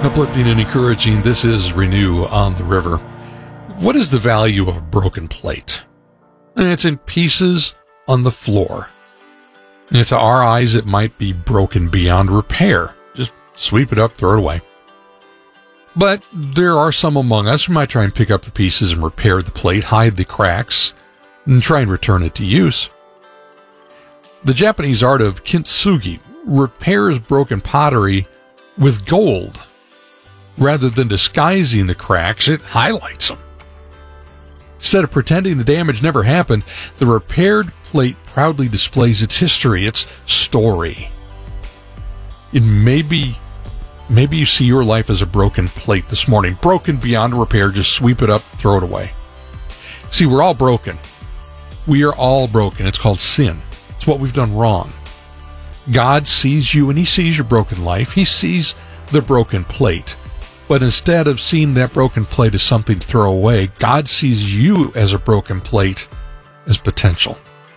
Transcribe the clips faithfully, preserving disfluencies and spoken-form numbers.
Uplifting and encouraging, this is Renew on the River. What is the value of a broken plate? And it's in pieces on the floor. And to our eyes, it might be broken beyond repair. Just sweep it up, throw it away. But there are some among us who might try and pick up the pieces and repair the plate, hide the cracks, and try and return it to use. The Japanese art of kintsugi repairs broken pottery with gold. Rather than disguising the cracks, it highlights them. Instead of pretending the damage never happened, the repaired plate proudly displays its history, its story. And maybe, maybe you see your life as a broken plate this morning. Broken beyond repair, just sweep it up, throw it away. See, we're all broken. We are all broken. It's called sin. It's what we've done wrong. God sees you and He sees your broken life. He sees the broken plate. But instead of seeing that broken plate as something to throw away, God sees you as a broken plate as potential.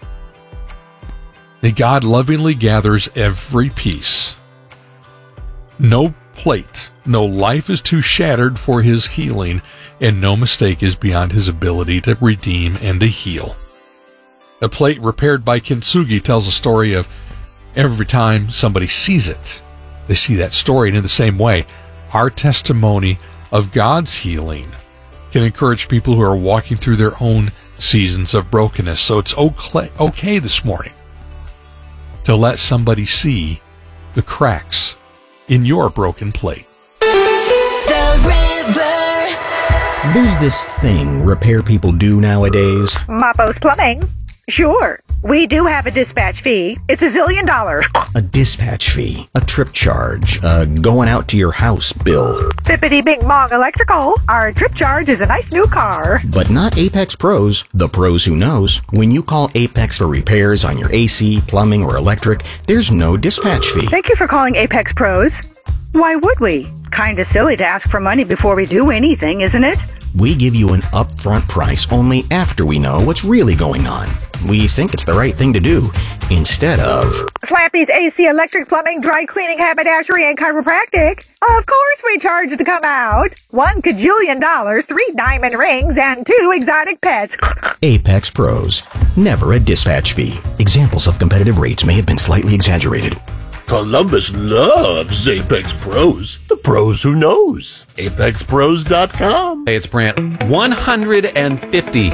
And God lovingly gathers every piece. No plate, no life is too shattered for His healing, and no mistake is beyond His ability to redeem and to heal. A plate repaired by kintsugi tells a story of every time somebody sees it, they see that story, and in the same way, our testimony of God's healing can encourage people who are walking through their own seasons of brokenness. So it's okay, okay this morning to let somebody see the cracks in your broken plate. The River. There's this thing repair people do nowadays. Mapo's Plumbing. Sure, we do have a dispatch fee. It's a zillion dollars. A dispatch fee, a trip charge, a going out to your house bill. Bippity Bing Bong Electrical. Our trip charge is a nice new car. But not Apex Pros, the pros who knows. When you call Apex for repairs on your A C, plumbing, or electric, there's no dispatch fee. Thank you for calling Apex Pros. Why would we? Kinda silly to ask for money before we do anything, isn't it? We give you an upfront price only after we know what's really going on. We think it's the right thing to do, instead of Slappy's A C, electric, plumbing, dry cleaning, haberdashery, and chiropractic. Of course we charge to come out. One cajillion dollars, three diamond rings, and two exotic pets. Apex Pros. Never a dispatch fee. Examples of competitive rates may have been slightly exaggerated. Columbus loves Apex Pros. The pros who knows. Apex Pros dot com. Hey, it's Brant. one hundred fifty.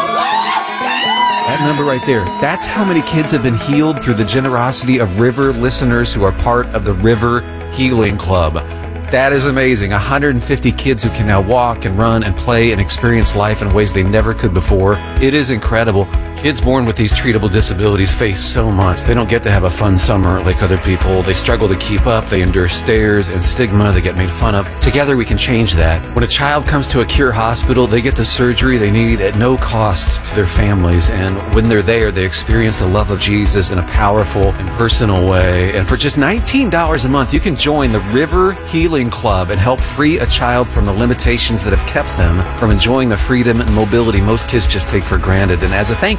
That number right there, that's how many kids have been healed through the generosity of River listeners who are part of the River Healing Club. That is amazing. one hundred fifty kids who can now walk and run and play and experience life in ways they never could before. It is incredible. Kids born with these treatable disabilities face so much. They don't get to have a fun summer like other people. They struggle to keep up. They endure stares and stigma. They get made fun of. Together we can change that. When a child comes to a Cure Hospital, they get the surgery they need at no cost to their families. And when they're there, they experience the love of Jesus in a powerful and personal way. And for just nineteen dollars a month, you can join the River Healing Club and help free a child from the limitations that have kept them from enjoying the freedom and mobility most kids just take for granted. And as a thank